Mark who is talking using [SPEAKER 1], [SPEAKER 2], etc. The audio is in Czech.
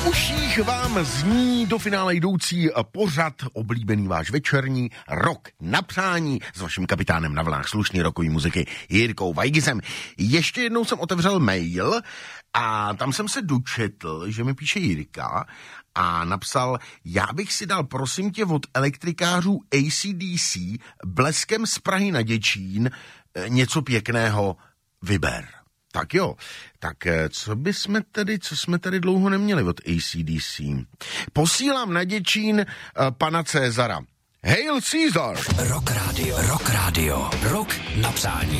[SPEAKER 1] uších vám zní do finále jdoucí pořad oblíbený váš večerní Rok na přání s vaším kapitánem na vlnách slušný rokový muziky Jirkou Vajgizem. Ještě jednou jsem otevřel mail a tam jsem se dočetl, že mi píše Jirka a napsal: já bych si dal prosím tě od elektrikářů AC/DC bleskem z Prahy na Děčín něco pěkného vyber. Tak jo, tak co jsme tady dlouho neměli od AC/DC? Posílám na Děčín pana Cezara. Hail Caesar!
[SPEAKER 2] Rock Radio, Rock Radio, Rok na přání.